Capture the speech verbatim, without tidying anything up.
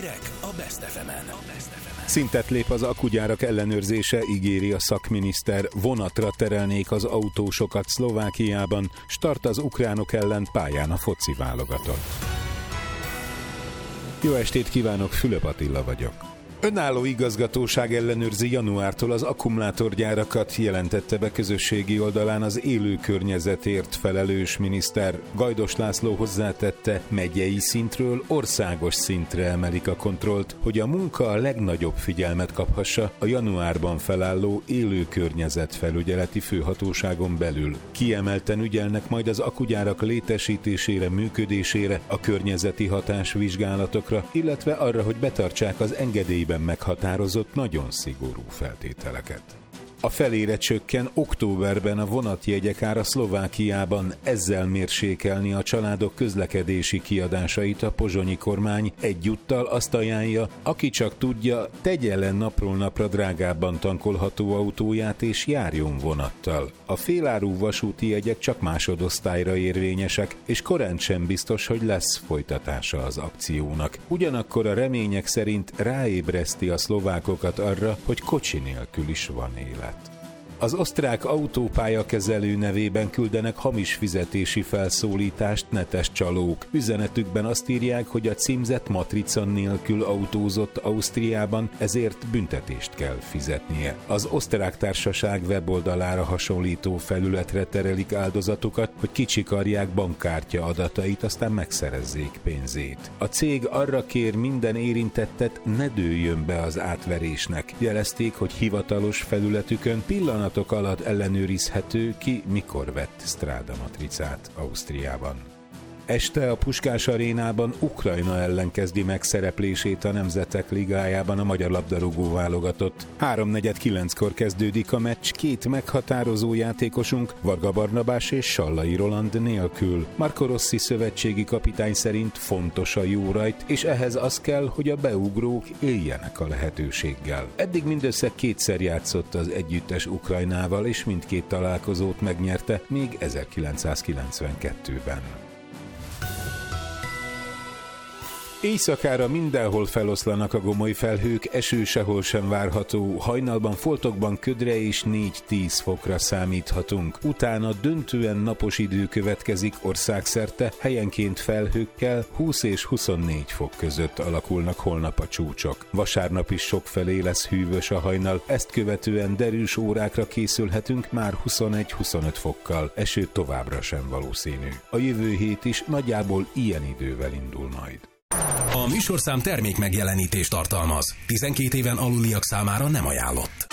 Hírek a Best ef emen. Szintet lép az akugyárak ellenőrzése, ígéri a szakminiszter. Vonatra terelnék az autósokat Szlovákiában. Start az ukránok ellen pályán a foci válogatott. Jó estét kívánok, Fülöp Attila vagyok. Önálló igazgatóság ellenőrzi januártól az akkumulátorgyárakat, jelentette be közösségi oldalán az élő környezetért felelős miniszter. Gajdos László hozzátette, megyei szintről országos szintre emelik a kontrollt, hogy a munka a legnagyobb figyelmet kaphassa a januárban felálló élő környezetfelügyeleti főhatóságon belül. Kiemelten ügyelnek majd az akugyárak létesítésére, működésére, a környezeti hatásvizsgálatokra, illetve arra, hogy betartsák az engedély meghatározott nagyon szigorú feltételeket. A felére csökken októberben a vonatjegyek ára Szlovákiában, ezzel mérsékelni a családok közlekedési kiadásait a pozsonyi kormány. Egyúttal azt ajánlja, aki csak tudja, tegye le napról napra drágábban tankolható autóját és járjon vonattal. A féláru vasúti jegyek csak másodosztályra érvényesek, és korán sem biztos, hogy lesz folytatása az akciónak. Ugyanakkor a remények szerint ráébreszti a szlovákokat arra, hogy kocsi nélkül is van élet. Az osztrák autópályakezelő nevében küldenek hamis fizetési felszólítást netes csalók. Üzenetükben azt írják, hogy a címzett matrica nélkül autózott Ausztriában, ezért büntetést kell fizetnie. Az osztrák társaság weboldalára hasonlító felületre terelik áldozatokat, hogy kicsikarják bankkártya adatait, aztán megszerezzék pénzét. A cég arra kér minden érintettet, ne dőljön be az átverésnek. Jelezték, hogy hivatalos felületükön pillanat alatt ellenőrizhető, ki mikor vett Strada matricát Ausztriában. Este a Puskás arénában Ukrajna ellen kezdi meg szereplését a Nemzetek Ligájában a magyar labdarúgó válogatott. Háromnegyed kilenckor kezdődik a meccs, két meghatározó játékosunk, Varga Barnabás és Sallai Roland nélkül. Marco Rossi szövetségi kapitány szerint fontos a jó rajt, és ehhez az kell, hogy a beugrók éljenek a lehetőséggel. Eddig mindössze kétszer játszott az együttes Ukrajnával, és mindkét találkozót megnyerte, még ezerkilencszázkilencvenkettőben. Éjszakára mindenhol feloszlanak a gomoly felhők, eső sehol sem várható, hajnalban foltokban ködre és négy-tíz fokra számíthatunk. Utána döntően napos idő következik országszerte, helyenként felhőkkel húsz és huszonnégy fok között alakulnak holnap a csúcsok. Vasárnap is sokfelé lesz hűvös a hajnal, ezt követően derűs órákra készülhetünk már huszonegy-huszonöt fokkal, eső továbbra sem valószínű. A jövő hét is nagyjából ilyen idővel indul majd. A műsorszám termék megjelenítést tartalmaz. tizenkét éven aluliak számára nem ajánlott.